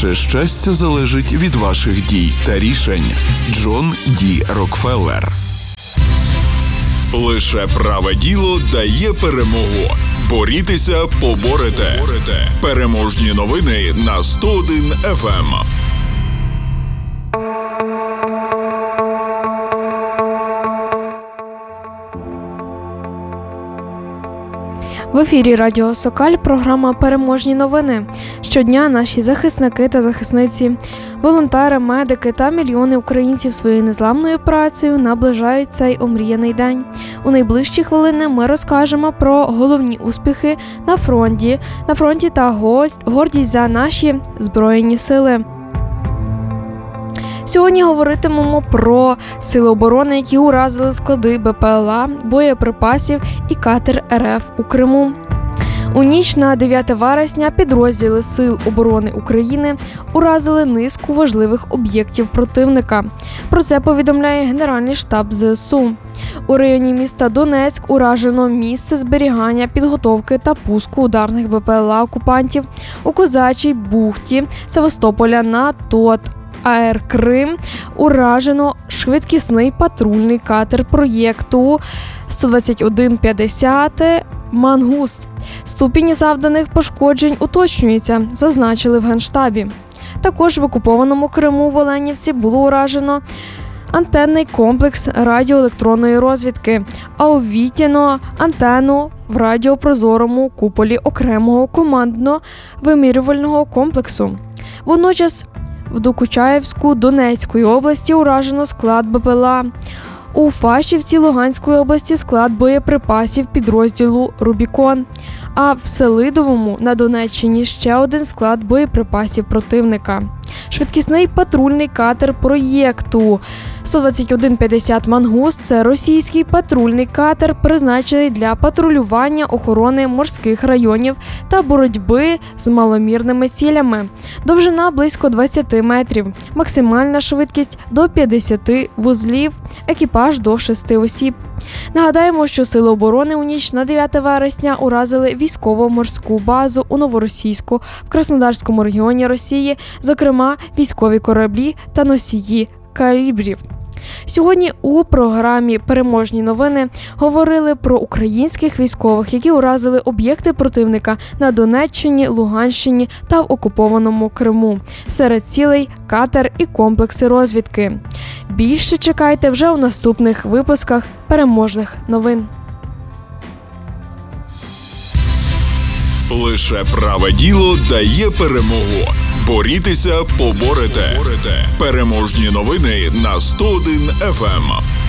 Ваше щастя залежить від ваших дій та рішень. Джон Ді Рокфеллер. Лише праве діло дає перемогу. Борітеся, поборете. Переможні новини на 101 FM. В ефірі Радіо Сокаль, програма «Переможні новини». Щодня наші захисники та захисниці, волонтери, медики та мільйони українців своєю незламною працею наближають цей омріяний день. У найближчі хвилини ми розкажемо про головні успіхи на фронті та гордість за наші Збройні Сили. Сьогодні говоритимемо про сили оборони, які уразили склади БПЛА, боєприпасів і катер РФ у Криму. У ніч на 9 вересня підрозділи Сил оборони України уразили низку важливих об'єктів противника. Про це повідомляє Генеральний штаб ЗСУ. У районі міста Донецьк уражено місце зберігання, підготовки та пуску ударних БПЛА окупантів у Козачій бухті Севастополя на ТОТ АР Крим уражено швидкісний патрульний катер проєкту 12150 «Мангуст». Ступінь завданих пошкоджень уточнюється, зазначили в Генштабі. Також в окупованому Криму в Оленівці було уражено антенний комплекс радіоелектронної розвідки, а увімкнено антенну в радіопрозорому куполі окремого командно-вимірювального комплексу. Водночас в Докучаєвську Донецької області уражено склад БПЛА. У Фащівці Луганської області склад боєприпасів підрозділу «Рубікон». А в Селидовому на Донеччині ще один склад боєприпасів противника. Швидкісний патрульний катер проєкту 12150 «Мангуст» – це російський патрульний катер, призначений для патрулювання, охорони морських районів та боротьби з маломірними цілями. Довжина близько 20 метрів, максимальна швидкість до 50 вузлів, екіпаж до 6 осіб. Нагадаємо, що Сили оборони у ніч на 9 вересня уразили військово-морську базу у Новоросійську в Краснодарському регіоні Росії, зокрема військові кораблі та носії калібрів. Сьогодні у програмі «Переможні новини» говорили про українських військових, які уразили об'єкти противника на Донеччині, Луганщині та в окупованому Криму. Серед цілей – катер і комплекси розвідки. Більше чекайте вже у наступних випусках «Переможних новин». Лише праве діло дає перемогу. Борітеся, поборете. Переможні новини на 101 FM.